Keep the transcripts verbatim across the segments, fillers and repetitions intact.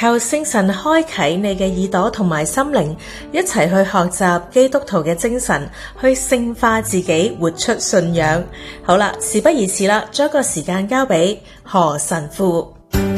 求聖神開啟你嘅耳朵同埋心靈，一齊去學習基督徒嘅精神，去聖化自己，活出信仰。好啦，事不宜遲啦，將個時間交俾何神父。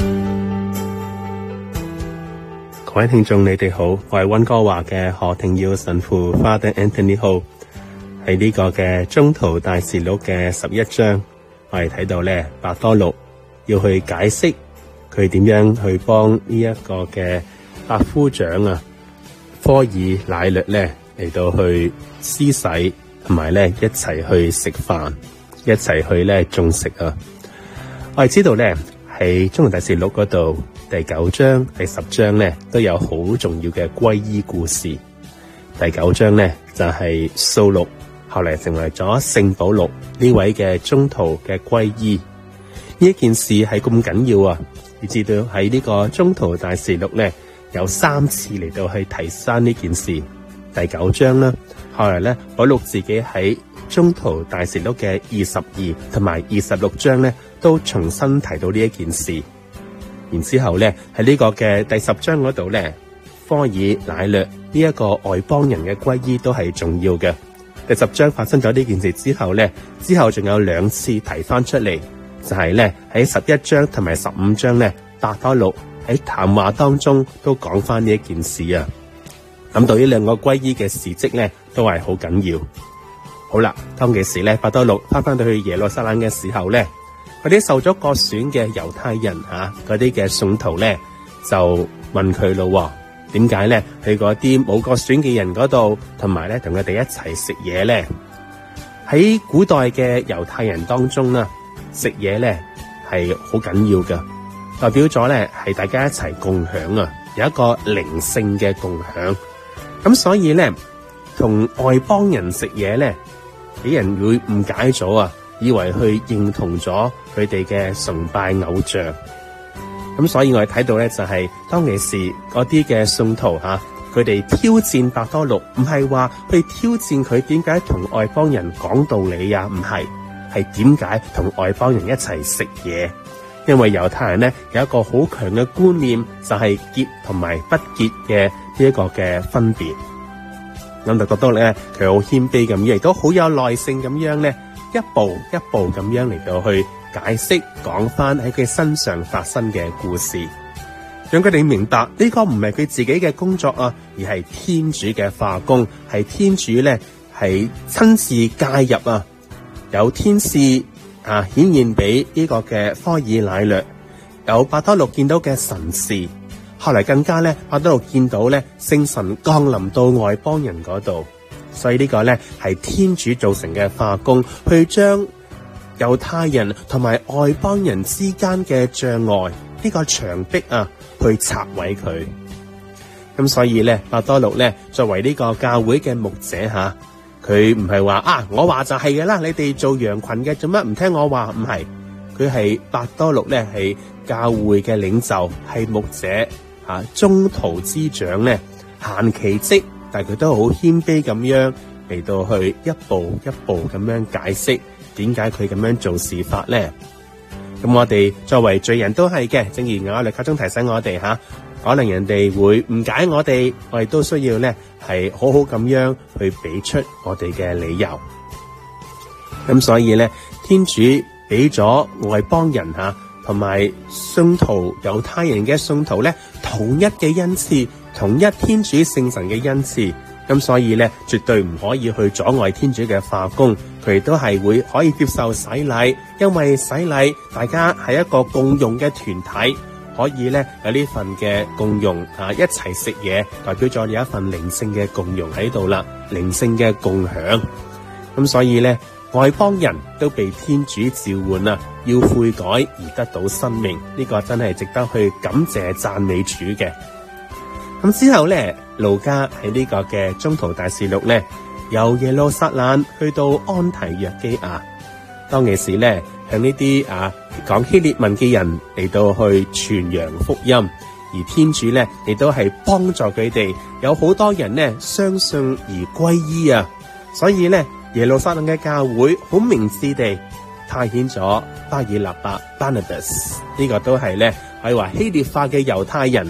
各位聽眾你哋好，我係溫哥華嘅何廷耀神父 Father Anthony Ho。喺呢個嘅宗徒大事錄嘅十一章，我哋睇到咧伯多祿要去解釋佢點樣去幫呢一個嘅百夫長啊科爾乃略咧嚟到去施洗，同埋咧一齊去食飯，一齊去咧種食啊！我哋知道咧喺宗徒大事錄嗰度第九章、第十章咧都有好重要嘅皈依故事。第九章咧就係掃祿後嚟成為咗聖保祿呢位嘅宗徒嘅皈依，呢一件事係咁緊要啊！以至到喺呢個宗徒大事錄咧，有三次嚟到去提翻呢件事。第九章啦，後來咧保祿自己喺宗徒大事錄嘅二十二同埋二十六章咧，都重新提到呢一件事。然之後咧喺呢個嘅第十章嗰度咧，科爾乃略呢一個外邦人嘅皈依都係重要嘅。第十章發生咗呢件事之後咧，之後仲有兩次提翻出嚟。就係咧喺十一章同埋十五章咧，伯多祿喺談話當中都講翻呢一件事啊。咁到呢兩個皈依嘅事蹟咧，都係好緊要。好啦，當其時咧，伯多祿翻翻到去耶路撒冷嘅時候咧，嗰啲受咗割損嘅猶太人吓，嗰啲嘅信徒咧就問佢咯，點解咧去嗰啲冇割損嘅人嗰度，同埋咧同佢哋一齊食嘢咧？喺古代嘅猶太人當中啦，食嘢咧係好緊要噶，代表咗咧係大家一齊共享啊，有一個靈性嘅共享。咁所以咧，同外邦人食嘢咧，俾人會誤解咗啊，以為去認同咗佢哋嘅崇拜偶像。咁所以我哋睇到咧，就係、是、當其時嗰啲嘅信徒吓，佢哋挑戰伯多祿，唔係話去挑戰佢點解同外邦人講道理啊，唔係。係點解同外邦人一齊食嘢？因為猶太人咧有一個好強嘅觀念，就係潔同埋不潔嘅呢一個嘅分別。咁就覺得咧佢好謙卑咁，亦都好有耐性咁樣咧，一步一步咁樣嚟到去解釋講翻喺佢身上發生嘅故事，讓佢哋明白呢個唔係佢自己嘅工作啊，而係天主嘅化工，係天主咧係親自介入啊。有天使啊顯現俾呢個嘅科爾乃略，有伯多祿見到嘅神視，後來更加咧伯多祿見到咧聖神降臨到外邦人嗰度，所以呢個咧係天主造成嘅化工，去將猶太人同埋外邦人之間嘅障礙呢個牆壁啊去拆毀佢。咁所以咧伯多祿咧作為呢個教會嘅牧者吓。佢唔係話啊，我話就係嘅啦，你哋做羊群嘅做乜唔聽我話？唔係，佢係伯多祿咧，係教會嘅領袖，係牧者啊，宗徒之長咧，行其職，但係佢都好謙卑咁樣嚟到去一步一步咁樣解釋點解佢咁樣做事法咧。咁我哋作為罪人都係嘅，正如我哋教宗提醒我哋吓。可能人哋會誤解我哋，我哋都需要咧係好好咁樣去俾出我哋嘅理由。咁所以咧，天主俾咗外邦人吓，同埋信徒猶太人嘅信徒咧，同一嘅恩賜，同一天主聖神嘅恩賜。咁所以咧，絕對唔可以去阻礙天主嘅化工，佢哋都係會可以接受洗禮，因為洗禮大家係一個共用嘅團體。可以咧有呢份嘅共融啊，一齊食嘢，代表咗有一份靈性嘅共融喺度啦，靈性嘅共享。咁所以咧，外邦人都被天主召喚啊，要悔改而得到生命，呢個真係值得去感謝讚美主嘅。咁之後咧，路加喺呢個嘅宗徒大事錄咧，由耶路撒冷去到安提約基亞，當其時咧向呢啲啊講希臘文嘅人嚟到去傳揚福音，而天主咧亦都係幫助佢哋，有好多人咧相信而歸依啊，所以咧耶路撒冷嘅教會好明智地派遣咗巴爾納巴 Barnabas， 呢個都係咧可以話希臘化嘅猶太人